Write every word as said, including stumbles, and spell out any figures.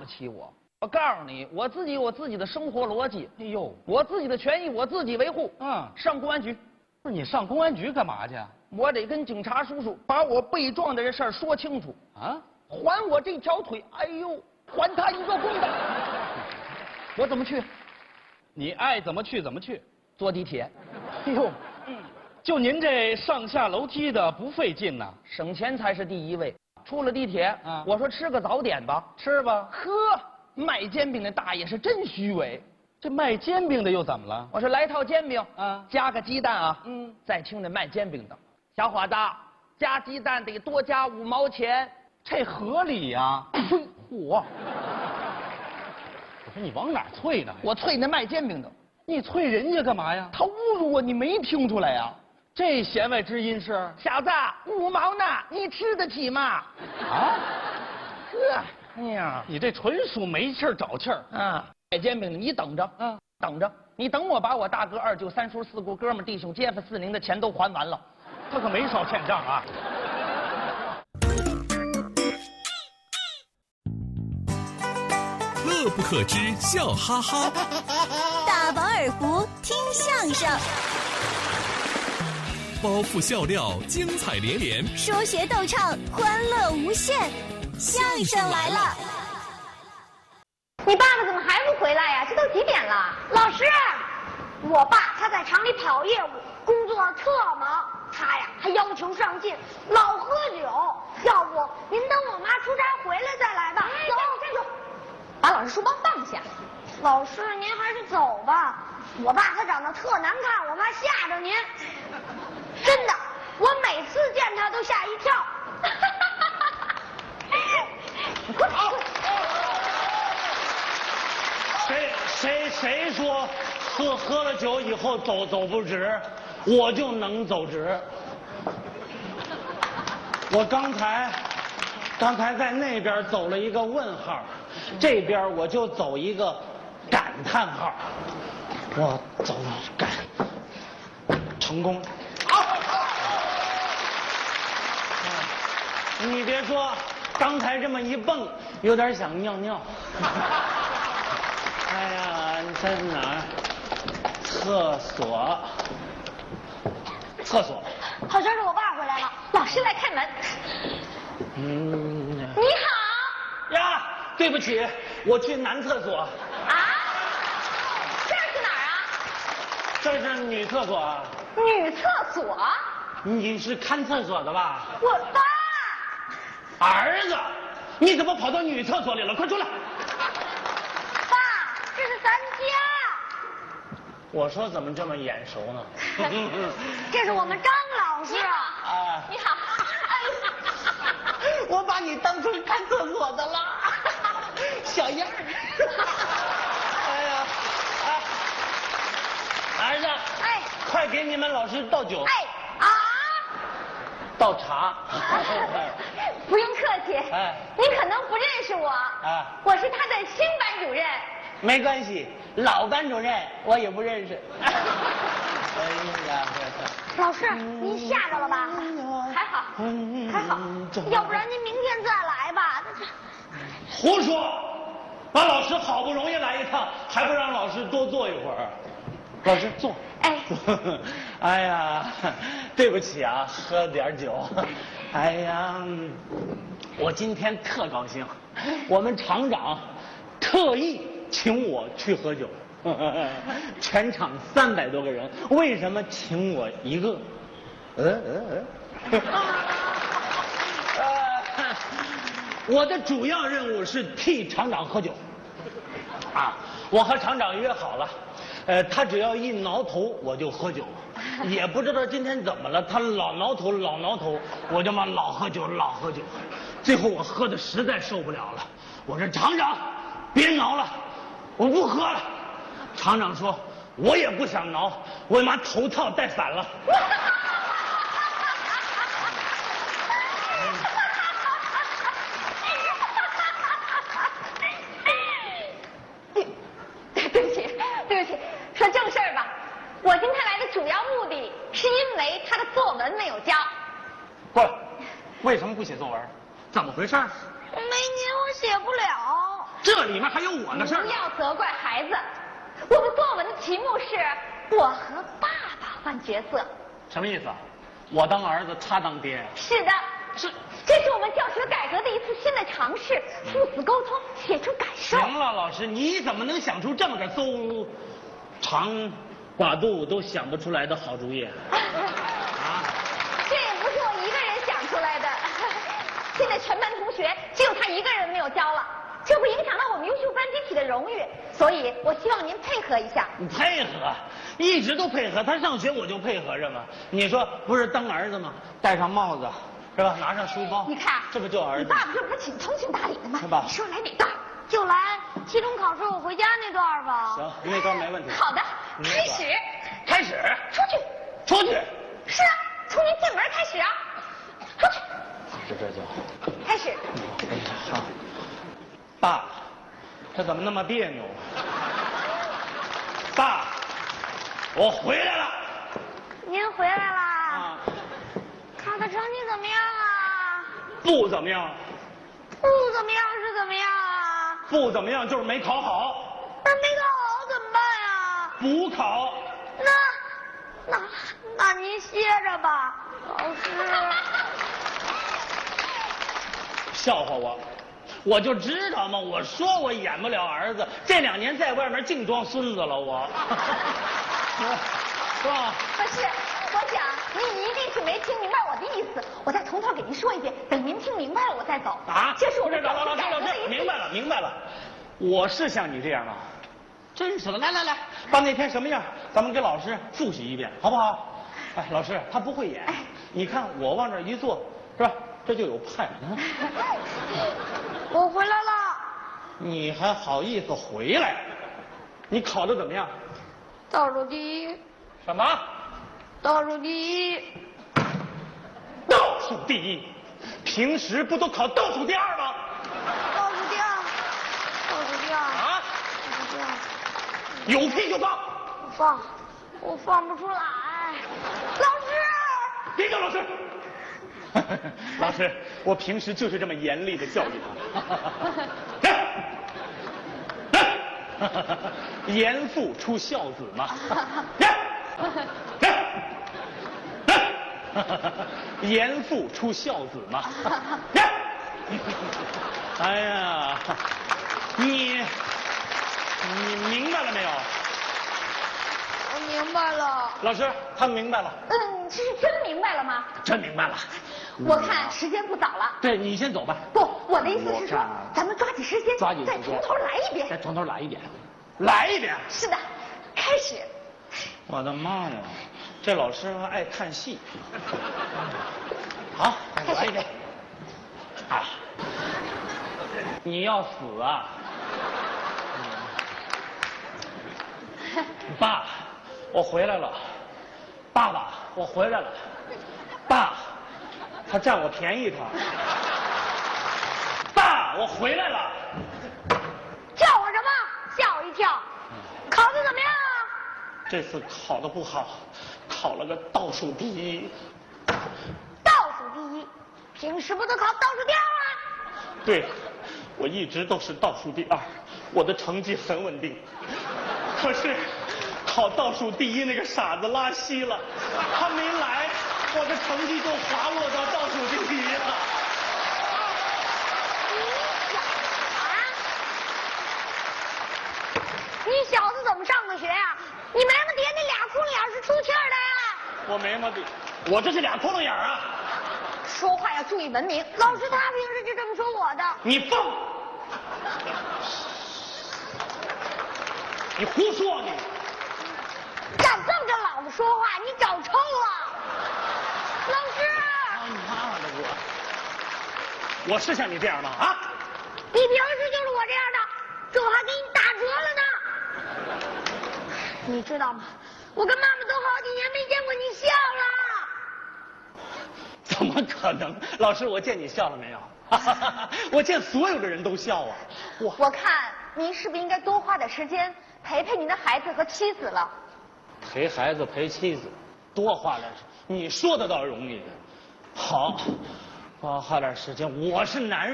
起我。我告诉你，我自己有我自己的生活逻辑。 哎呦， 我自己的权益我自己维护。 嗯， 上公安局。 不是你上公安局干嘛去？ 我得跟警察叔叔把我被撞的这事儿说清楚啊！ 还我这条腿，哎呦，还他一个公道。我怎么去？ 你爱怎么去怎么去。 坐地铁。 哎呦，嗯，就您这上下楼梯的不费劲呐， 省钱才是第一位。出了地铁， 啊， 我说吃个早点吧， 吃吧。 呵，卖煎饼的大爷是真虚伪。 这卖煎饼的又怎么了？ 我说来套煎饼， 啊， 加个鸡蛋啊。 嗯， 再听这卖煎饼的，小伙子，加鸡蛋得多加五毛钱， 这合理呀。 呸！嚯！ 我说你往哪儿啐呢？ 我啐那卖煎饼的。 你啐人家干嘛呀？ 他侮辱我，你没听出来呀？ 这弦外之音是？ 小子，五毛呢，你吃得起吗？ 啊？ 呵，哎呀， 你这纯属没气儿找气儿啊！卖煎饼的，你等着， 嗯， 等着，你等我把我大哥、二舅、三叔、四姑、哥们、弟兄、街坊、四邻的钱都还完了， 他可没少欠账啊。 乐不可支，笑哈哈。 大饱耳福，听相声。 包袱笑料，精彩连连。 说学逗唱，欢乐无限。相声来了！ 你爸爸怎么还不回来呀？这都几点了？老师，我爸他在厂里跑业务，工作特忙，他呀还要求上进，老喝酒。要不您等我妈出差回来再来吧。走，站住！把老师书包放下。老师，您还是走吧。我爸他长得特难看，我怕吓着您。真的，我每次见他都吓一跳。 好，谁谁谁说喝喝了酒以后走走不直，我就能走直。我刚才刚才在那边走了一个问号，这边我就走一个感叹号。我走了感成功。好，你别说。刚才这么一蹦，有点想尿尿。哎呀，你在哪儿？厕所。厕所。 好像是我爸回来了，老师来开门。 嗯。 你好。 呀，对不起，我去男厕所。 啊？这是哪儿啊？ 这是女厕所。 女厕所？ 你是看厕所的吧？ 我爸。 儿子，你怎么跑到女厕所里了？快出来！ 爸，这是咱家。 我说怎么这么眼熟呢？ 这是我们张老师。 啊， 你好。 我把你当成看厕所的了，小样儿。哎呀，哎，儿子， 哎， 快给你们老师倒酒。 哎啊， 倒茶。 不用客气。 哎， 您可能不认识我。 啊， 我是他的新班主任。 没关系，老班主任我也不认识。哎呀， 老师，您吓着了吧？还好，还好，要不然您明天再来吧。 胡说！把老师好不容易来一趟，还不让老师多坐一会儿？老师坐。 哎。 哎呀，对不起啊，喝点酒。哎呀，我今天特高兴，我们厂长特意请我去喝酒。全场三百多个人，为什么请我一个？嗯嗯嗯。呃，我的主要任务是替厂长喝酒。啊，我和厂长约好了，呃，他只要一挠头我就喝酒，也不知道今天怎么了，他老挠头老挠头，我就嘛老喝酒老喝酒，最后我喝的实在受不了了，我说厂长，别挠了，我不喝了。厂长说，我也不想挠，我妈头套戴反了。 对不起，对不起，说正事儿吧。我今天来的主要目的是因为他的作文没有交。 过来，为什么不写作文？怎么回事？ 没您我写不了。 这里面还有我的事儿。 不要责怪孩子，我们作文的题目是我和爸爸换角色。 什么意思啊？我当儿子，他当爹。 是的， 是， 这是我们教学改革的一次新的尝试，父子沟通，写出感受。 行了，老师，你怎么能想出这么个邹长寡肚都想不出来的好主意？啊？ 这也不是我一个人想出来的，现在全班同学只有他一个人没有交了，这不影响到我们优秀班集体的荣誉，所以我希望您配合一下。 你配合，一直都配合，他上学我就配合着嘛。你说不是当儿子吗？戴上帽子，是吧？拿上书包， 你看， 这不就儿子？ 你爸爸这不是挺通情达理的吗？ 是吧？ 你说来哪段？就来期中考试我回家那段吧。 行，那段没问题。 好的，开始。 开始。 出去。 出去。 是啊，从您进门开始啊。出去。 这这就。 开始。 好。爸，这怎么那么别扭？爸，我回来了。 您回来啦？ 啊。 考的成绩怎么样啊？ 不怎么样。 不怎么样是怎么样啊？ 不怎么样就是没考好。 那没考好怎么办呀？ 补考。 那那那您歇着吧，老师。 笑话我，我就知道嘛，我说我演不了儿子，这两年在外面净装孙子了，我。是吧？ 不是，我想您一定是没听明白我的意思，我再从头给您说一遍，等您听明白了我再走。 啊？ 这是我们老老老师老师，明白了明白了，我是像你这样吗？真是的，来来来，把那天什么样，咱们给老师复习一遍，好不好？哎，老师他不会演，你看我往这一坐，是吧？这就有派。 我回来了。 你还好意思回来？你考的怎么样？ 倒数第一。 什么？ 倒数第一。 倒数第一？平时不都考倒数第二吗？ 倒数第二。倒数第二。 啊？ 倒数第二。 有屁就放。 我放，我放不出来。老师。 别叫老师。老师，我平时就是这么严厉的教育他。严父出孝子嘛。严父出孝子嘛。哎呀，你你明白了没有？ 我明白了。 老师，他明白了。 嗯，这是真明白了吗？ 真明白了。 我看时间不早了。 对，你先走吧。 不，我的意思是说，咱们抓紧时间， 抓紧时间， 再从头来一遍。 再从头来一遍，来一遍。 是的，开始。 我的妈呀，这老师还爱看戏。好，来一遍。啊，你要死啊！爸，我回来了。爸爸，我回来了。爸，他占我便宜他。爸，我回来了。 叫我什么？吓我一跳。考的怎么样啊？ 这次考的不好，考了个倒数第一。 倒数第一，平时不都考倒数第二吗？ 对，我一直都是倒数第二，我的成绩很稳定。可是考倒数第一那个傻子拉稀了，他没来，我的成绩就滑落到倒数第一了。 你小子怎么上的学呀、啊？你眉毛底下那俩窟窿眼是出气儿的呀？ 我眉毛底，我这是俩窟窿眼啊！ 说话要注意文明。老师他平时就这么说我的。 你放！你胡说你！ 敢这么跟老子说话，你找抽了！老师！ 他妈的我！我是像你这样吗？啊！ 你平时就是我这样的，这我还给你打折了呢。你知道吗？我跟妈妈都好几年没见过你笑了。 怎么可能？老师，我见你笑了没有？我见所有的人都笑啊！ 我我看您是不是应该多花点时间陪陪您的孩子和妻子了？ 陪孩子陪妻子，多花点，你说的倒容易。好，多花点时间，我是男人。